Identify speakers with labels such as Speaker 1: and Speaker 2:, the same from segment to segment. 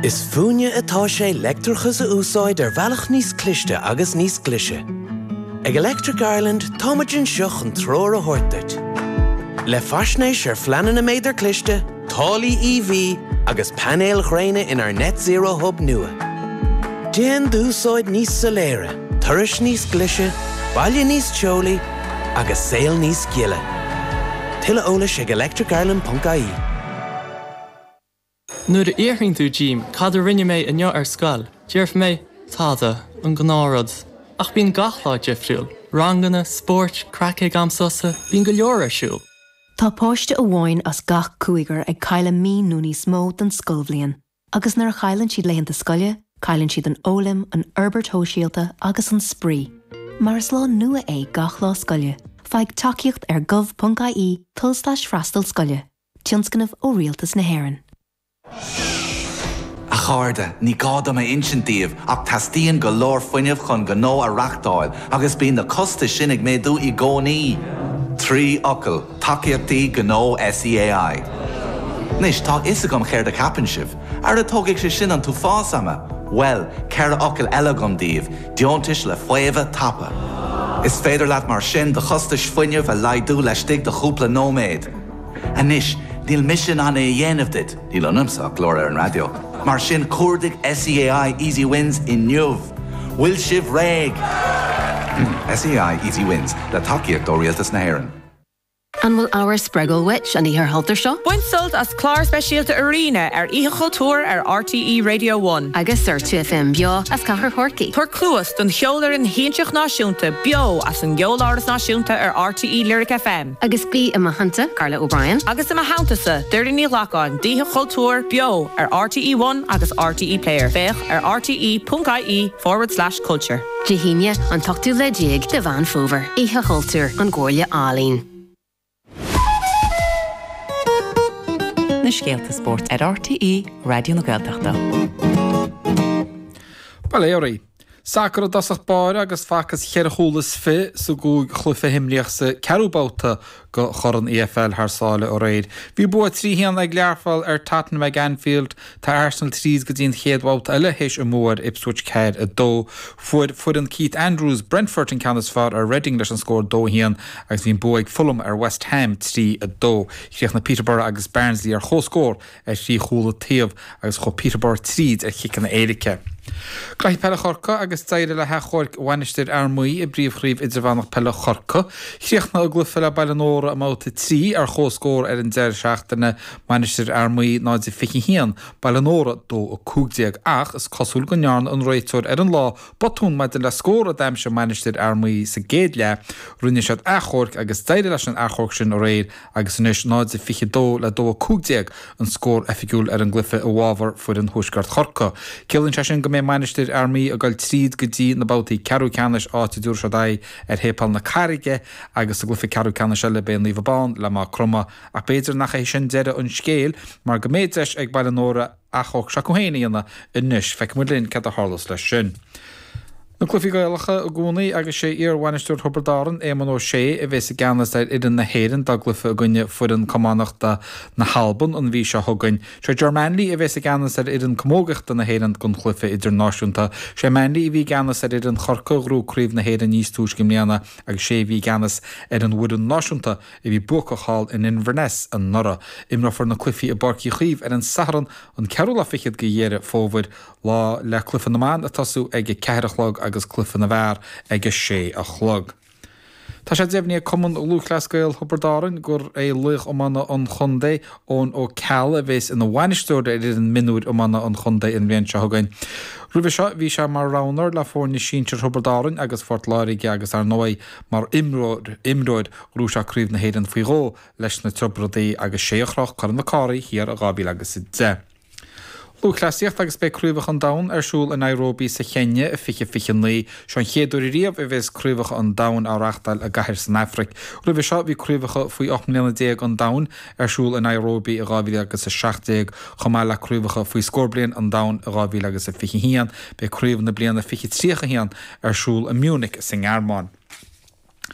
Speaker 1: Is fúine atá sé leictreachas a úsáid bhealach níos cliste agus níos glise. Ag Electric Ireland táimeann seach an tróir a thuirteart. Le faisnéis fleanan na méidir cliste, tálaí EV agus panéal ghréine in our net zero hub nua. Déan dúsáid níos soléire, turais níos glise, baile níos teolaí agus saol níos giile. Tuilleadh eolais ag electricireland.ie.
Speaker 2: Nuair a éiríonn tú Jim, cad a rinne mé inniu ar scoil, dearf mé táda an gnárad. Ach bíon gachlá defriúil, rangana, sport, cracaigh amsosa, bíon go leor arsúil.
Speaker 3: Tá páiste a bháin as gach cúigar ag caile mí núní smó den scolbhliain, agus nar chailann siad leitheanta scoile, cailann siad an ólim, an Herbert Hóisialta agus an sprí. Mar is lá nua é gach lá scoile, feadh tacaíocht ar gov.ie /freastal scoile, tionscanmh ó rialtas na hÉireann.
Speaker 4: A cháirde, ní gáda mé insintíomh ach tastíonn go leor fuinneamh chun go nó a reachtáil agus bíonn na costa sin ag méadú i gcónaí. Trí ocail, tacaíochtaí go nó SEAI. Nis, tá isagam chéir de capan sibh, ar a tógadh sé sin an tú fásama. Well, ceir ocail eile gom díobh, deontais le fuamh tapa. Is féidir leat mar sin de chostais fuinneamh a laidú le stig de chúpla nóméid. A nis, níl mission an é dhéanamh dit, níl an umsa glór ar an radio. Mar sin cuardaigh SEAI Easy Wins in Nuamh. Will sibh réig. SEAI Easy Wins, le tacaíocht ó rialtas na hÉireann.
Speaker 5: An bhfuil áhar spreagol wit an ihe haltar seo?
Speaker 6: Buint sult as clár speisialta arena ar ihe cultúr ar RTE Radio 1.
Speaker 5: Agus ar 2FM bio as cahar horcaí.
Speaker 6: Tar cluas don cheolar an héintseach náisiúnta bio as an geoláras náisiúnta ar RTE Lyric FM.
Speaker 5: Agus bí am hananta Carla O'Brien.
Speaker 6: Agus am hantasa Dirty Ní Lacán dihe cultúr bio ar RTE 1 agus RTE Player. Bech ar rte.ie/culture.
Speaker 5: Jehíine an tochtú le déag de Van Fover. Ihe cultúr an Gcomhairle Álín.
Speaker 7: Na Scéalta Sport ar RTE Radio na Gaeltachta.
Speaker 8: Well, éirí. Sacr o dasach báir agus facas cheirchúlas fi so go chlufa himliach sa cearúbáta go choran EFL thar ó réid. Bhí bua trí hían ag learfáil ar Tottenham ag Anfield tá Arsenal trís go dtíon chéadbáta eile héis a mór Ipswich cead a dó. Fuair an Keith Andrews Brentford in Canas far ar Reading leis an scór dó hían agus bhín bua ag Fulham ar West Ham trí a dó. Chríoch na Peterborough agus Barnsley ar chóscór ar trí chúla taobh agus cho Peterborough tríd ar chican na éirice. Glaith pelle chorca agus daire le heachorc wanistir armui I bríomhchríomh idirvanach pelle chorca. Chríochna a glufa le Ballanóra a máta trí ar chóscór ar an deir seachtainna wanistir armui náid fichi hían. Ballanóra dó a cúgdiag ach is cosúil go nearn an réitúir ar an lá botún maid le scór a daimse wanistir armui sa géad le. Runne siad achorc agus daire leis an achorc sin ó réid agus inis náid fichi dó le dó a cúgdiag an scór effigiúil ar an glufa a bhábhar fuair an thuisgart chorca. Cilinn se sin go mé Manchester Army a gáil tríd go dtí na bátaí cearú ceannis áta dúr sedáid ar hépal na carige agus a glufa cearú ceannis le ben líomhbán le má cruma a beidir nach é sin deire an scéal mar go méideis ag Ballanóra achog seacuhéanaíanna inis feic mu linn cad a hálas leis sin. Na clufi gailacha a gúnaí agus sé Wainisteúir Huberdáran éman ó sé a bheits a ganas dair idir na héireann dá glufa a gunne fuair cománachta na Halban an bhí se thugain. Sé Germanlí a bheits a ganas dair idir comógachta na héireann gon chlufa idir náisiúnta. Sé Manlí a bhí ganas dair idir chorca grúcríomh na héireann níos túis gimléana agus sé bhí ganas ar an bhuireann náisiúnta a bhí bucaáil in Inverness an Nora. Imrafar na clufi a barcí chríomh ar an saharan an ceúla fichiad go dhéire fómhaid lá le clufa na man a tasú ag ceirichlog agus clufa na bhar ag sé a chlog. Tá sé déimhní a cumann lúchleascail Huberdáran gur é luch omana an chundé ón ó ceall a bhés ina bhainisteúir idir an minúid omana an chundé in bhíonn se thugain. Rubh seo bhí se mar ránar le fórna síntear Huberdáran agus fort láirigh agus ar nóid mar imróid rúseachríomh na héireann faoi ró leis na tubradaí agus séochrach chuir na cáirí hiar a gábí agus i dé. Lúchleasíocht agus be cruúbach an dain arsúil in Nairobi sa Chenne a fiche lí sean chéadúí riamh a bheits cruúbach an dain áreachtail a gaiir san Afric. Rubh seo bhí cruúbacha faoi 8 milliúna déag an dain arsúil in Nairobi a gábhí agus a 60 chumá le cruúbacha faoi scórblion an dain a gábhí agus a fiche hían be cruúbh na bliana fiche trícha hían arsúil a Munich san Gearmáin.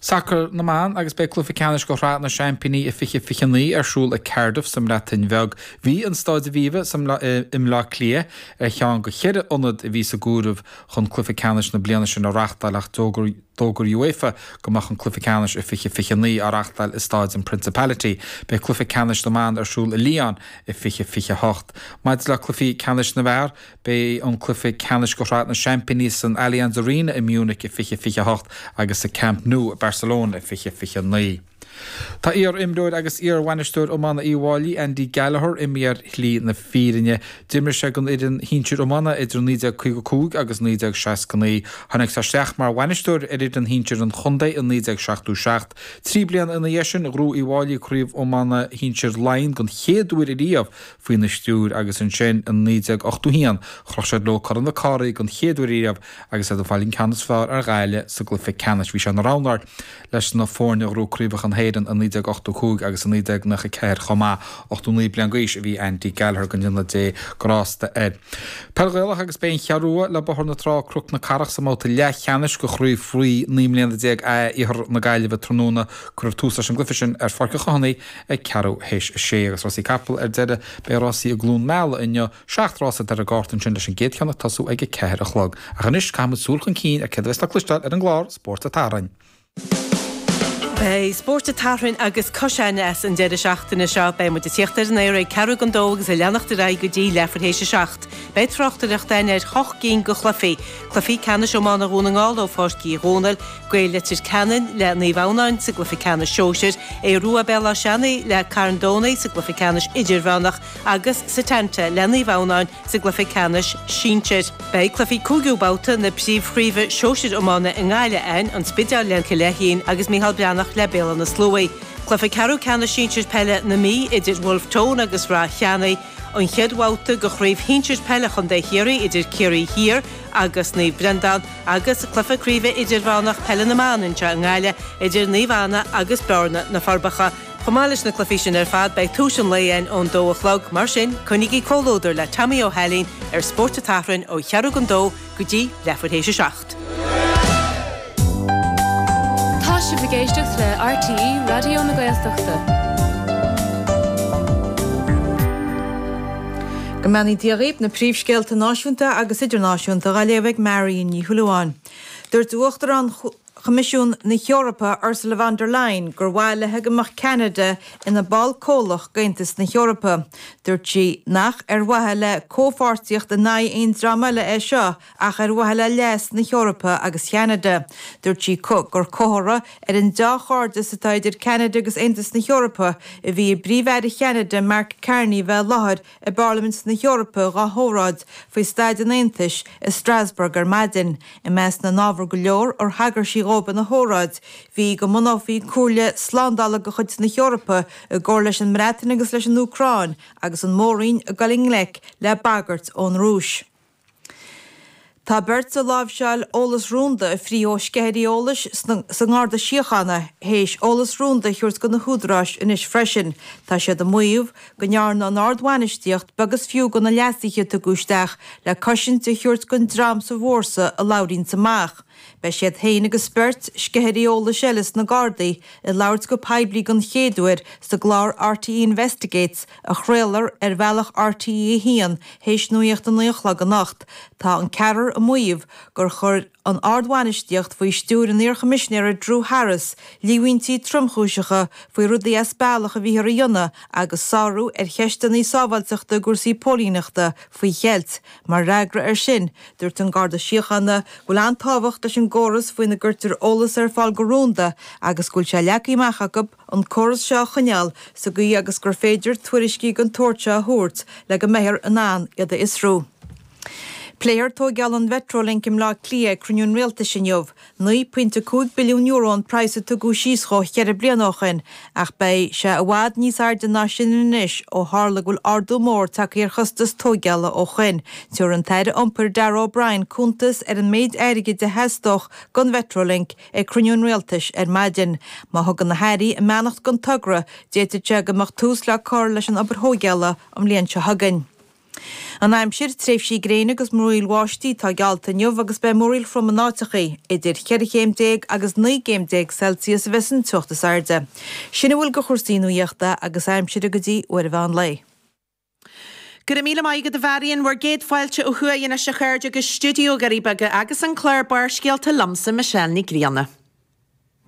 Speaker 8: Sacr na man agus be clufa canis go rá na championí I fichaní arsúl a Cardiff sam le tin bheg hí an stáid víve sam im lá clia teán go chéad onad a ví a gúrah chun clufa canis na bliana sin arachtalach dógur UEFA gomach an clufa canis a fichaní arachtal I stáid an Principality be clufa canis na man arsúl a Líon I ficha hocht. Maid le clufi canis na bhar be an clufa canis go rá na championí san Allianz Arena I Munich I ficha hocht agus a Camp Nou Barcelona ficha ní. Tá ar imdóid agus ar bhainisteúir ómána íháilí Andy Gallagher imíar hlí na fírinne dimir se gon idir hínseúr ómána idir 9 agus 9 hanig sa seach mar bhainisteúir idir an hínseúr an chundaid an 9 trí blian ina dhéisisin rú íháilí críomh ómána hínseúr lein gon chéadúir I díomh faoin na stúr agus an sin an 9 chroisiad lo choran na cáraí gon chéadúir díomh agus a do fáilín canas fear ar gaile sa glufa canas bhí se na ránart leis na fórne rú críomh an héan an 9 agus an 9 nach ceir chomá 8 blian gois a bhí Andy Gallagher gan dionla dé grásta ed. Pelgéilech agus ben chearúa le bahar na trá cruc na carach sa máta le cheanis go chríomh frí 9 blian ihar na gaiile bh tróna chuir túsa sin glyfisin ar farca chonaí ag cearú héis sé agus Rosí Capel ar deide be Rosí a glún meala inne 6rása ar a gátain sin leis an géadcheanna tasú ag ceir a chlog. A chanis camad súlchan cín a cedhs le cluisteil ar an glár sport a tárain.
Speaker 9: Bei sport a tarrin agus cosine as an deidir seachtainna seo bei mu tíochttar an éir ceú an dógus a leannachtar ra go dtí lefarhééis seach. Bei trochttarach dain ar choch cín go chlufií. Chlufií cena seomána rúnaáil ó fácí rónal, goil litir canan le níomhhanáin sa glufi cena seoisiir, é ruúa bella seanna le carandónaí sa glufi canis idirhánach agus sa tenta le níomhhanáin sa glufi canis síintir. Bei chlufií cúgiúbáta na príomhríomh seoisiir ómána in gáile ein an spideal lean ciléhín agus Mícheál Beannach le béal na slóí. Clufa cearú cena síintir pelle na mí idir Wolf Tone agus rá cheannaí an cheadháta go chríomh híntir pelle chun de chéirí idir Cirí hir agus ní Brendan agus clufa críomh idirhánach pelle na máninse an gáile idir níomhhana agus bearna na farbacha. Chomális na clufií sin ar fad bei túsin léon ón dóachlog mar sin chunigí cólóidir le Tammy O'Halín ar sport a táthrann ó chearú an dó go dtí lefarhééis seacht.
Speaker 10: Tá vigéisteach le RTE Radio na Gaeltachta.
Speaker 11: Go mbeadh diaghíb na príomhscéalta náisiúnta agus idirnáisiúnta a léamh Marion ní Thuúláin. Dúirt uachtar an Comisiún na Eorpa Ursula von der Leyen gur bhfuil hegamach Canada ina ball cólach gaintas na Eorpa. Dúirt sí nach bhaithe le cófáirtíocht a naigh aon drama le é seo ach bhaithe le leas na Eorpa agus Canada. Dúirt sí gur cóthra an dá cháirde sa taidir Canada agus Aontas na Eorpa a bhí bríomhhead Canada Mark Carney bheith láthir i Parliament na Eorpa gá hóráid faoi Stáid an Aontais i Strasbourg ar Maidin I meas na nábhar go leor ar thagair sí Róban na hóráid, hí go mnáhí cúrla slándala go chuid na Eorpa a ggóir leis an Mreatain agus leis an Ucráin agus an mórín a galinglaic le bagart ón Rúis. Tá beirt sa lábhseáil ólas rúnda a phrío scéirí ólas sa ngáda siochanna héis ólas rúnda thuirt go na húdráis inis freisin. Tá sé do muomh go nearna an ardhhainisteocht bagus fiú go na leasaiche a gúisteach le cosint a thuirt gon drám sa bhórsa a labhrín samach. Bei siad héin agus speirt scéirí ólas selas na Gardaí I labhairt go peblií gon chéadúir sa glár RTE Investigates a chréalar ar bhealach RTE hían héis nuíocht an nuochla go nacht. Tá an cearar a muomh gur chur an ardhhainisteocht faoi stúr an Iarchamisnéir Drew Harris, líhaointí tromchúiseacha faoi rudaí aspealach a bhí ar a dionna agus sáú ar cheistan í sábhailteachta gursaí pólíneachta faoi chealt, mar reagra ar sin, dúirt an Garda Síochanna bhfuil an tábhacht leis an gcóras faoin na gurtar ólas ar fáil go rónda agus gúil se leacaí maichagab an córas seo chuneal sa gaí agus gur féidir tuairiscí an tóirte a thuirt le go méthir an án iad a Isrú. Pléir tógeall an Metrolink im lá clia cruniún réalta sin jobh, 9.2 billiún euro an praise tu go síoscho cheir blianochin, ach bei se a bhád níos airde ná sin inis ó hála gúil ardú mór take ar chustas tógealla ó chuin. Tuair an teire ompur Darragh O'Brien cúntas ar an méid airige de hestoch gon Metrolink ag cruniún réaltais ar maidin. Má thugan na hairí a meanacht gon tugra, déite teag amach tús le cór leis an obair tógealla am líon se hagan. An aimsir tréf sí gréine agus móil wáistí tá gealta nniuh agus be móil from an nátachaí idir 4 agus 9 Celsius visan tuachta sarde. Sinna bhfuil go chóirsaíúíochta agus aimsir a gotí uair bhean lei.
Speaker 12: Gur míle maigad de bharíonn war géad fáilte ó chuaíonna se chuirde agus studiogaríbaga agus an chléir bar scialta lamsa Michelle ní Grianna.